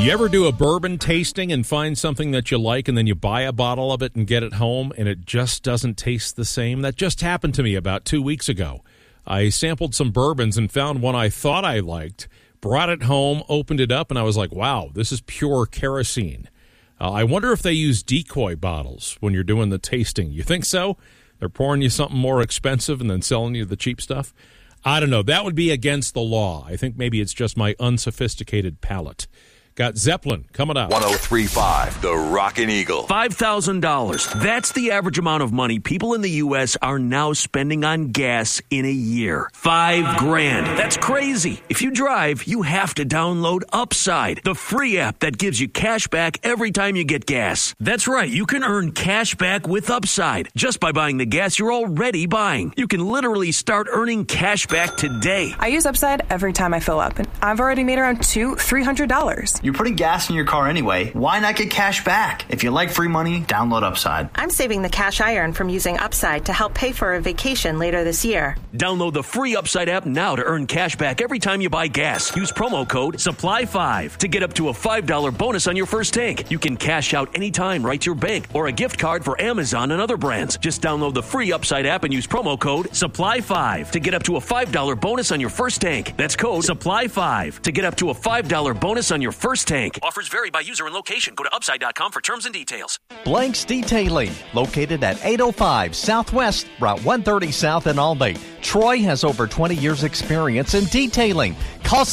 You ever do a bourbon tasting and find something that you like and then you buy a bottle of it and get it home and it just doesn't taste the same? That just happened to me about 2 weeks ago. I sampled some bourbons and found one I thought I liked, brought it home, opened it up, and I was like, wow, this is pure kerosene. I wonder if they use decoy bottles when you're doing the tasting. You think so? They're pouring you something more expensive and then selling you the cheap stuff? I don't know. That would be against the law. I think maybe it's just my unsophisticated palate. Got Zeppelin coming up. 103.5, the Rockin' Eagle. $5,000. That's the average amount of money people in the U.S. are now spending on gas in a year. $5,000. That's crazy. If you drive, you have to download Upside, the free app that gives you cash back every time you get gas. That's right. You can earn cash back with Upside just by buying the gas you're already buying. You can literally start earning cash back today. I use Upside every time I fill up, and I've already made around $300. You're putting gas in your car anyway. Why not get cash back? If you like free money, download Upside. I'm saving the cash I earn from using Upside to help pay for a vacation later this year. Download the free Upside app now to earn cash back every time you buy gas. Use promo code SUPPLY5 to get up to a $5 bonus on your first tank. You can cash out anytime right to your bank or a gift card for Amazon and other brands. Just download the free Upside app and use promo code SUPPLY5 to get up to a $5 bonus on your first tank. That's code SUPPLY5 to get up to a $5 bonus on your first tank. Offers vary by user and location. Go to upside.com for terms and details. Blanks Detailing, located at 805 Southwest, Route 130 South in Albany. Troy has over 20 years experience in detailing. Call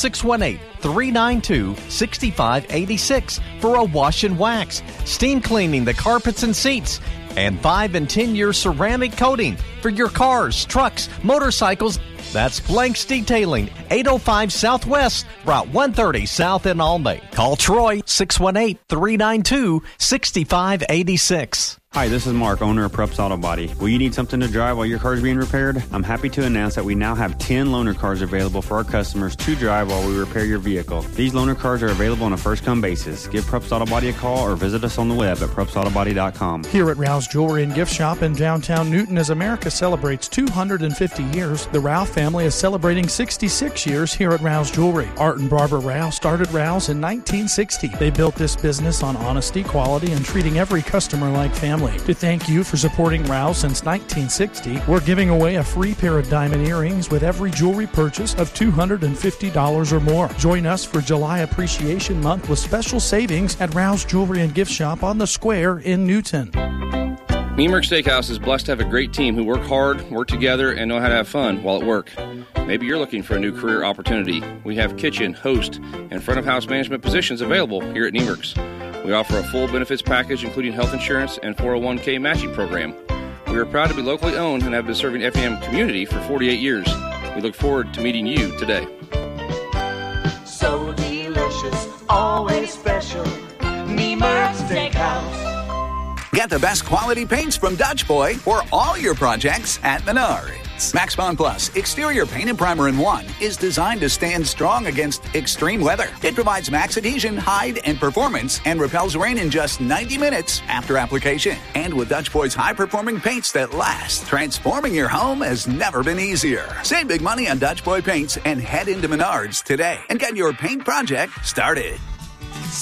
618-392-6586 for a wash and wax, steam cleaning the carpets and seats, and 5 and 10-year ceramic coating for your cars, trucks, motorcycles. That's Blanks Detailing, 805 Southwest, Route 130 South in Albany. Call Troy, 618-392-6586. Hi, this is Mark, owner of Preps Auto Body. Will you need something to drive while your car is being repaired? I'm happy to announce that we now have 10 loaner cars available for our customers to drive while we repair your vehicle. These loaner cars are available on a first-come basis. Give Preps Auto Body a call or visit us on the web at prepsautobody.com. Here at Rouse Jewelry and Gift Shop in downtown Newton, as America celebrates 250 years, the Rouse family is celebrating 66 years here at Rouse Jewelry. Art and Barbara Rouse started Rouse in 1960. They built this business on honesty, quality, and treating every customer like family. To thank you for supporting Rouse since 1960, we're giving away a free pair of diamond earrings with every jewelry purchase of $250 or more. Join us for July Appreciation Month with special savings at Rouse Jewelry and Gift Shop on the Square in Newton. Niemerk Steakhouse is blessed to have a great team who work hard, work together, and know how to have fun while at work. Maybe you're looking for a new career opportunity. We have kitchen, host, and front-of-house management positions available here at Niemerk's. We offer a full benefits package, including health insurance and 401k matching program. We are proud to be locally owned and have been serving FEM community for 48 years. We look forward to meeting you today. So delicious, always special. Niemerk Steakhouse. Get the best quality paints from Dutch Boy for all your projects at Menards. Max Bond Plus Exterior Paint and Primer in 1 is designed to stand strong against extreme weather. It provides max adhesion, hide, and performance and repels rain in just 90 minutes after application. And with Dutch Boy's high-performing paints that last, transforming your home has never been easier. Save big money on Dutch Boy paints and head into Menards today and get your paint project started.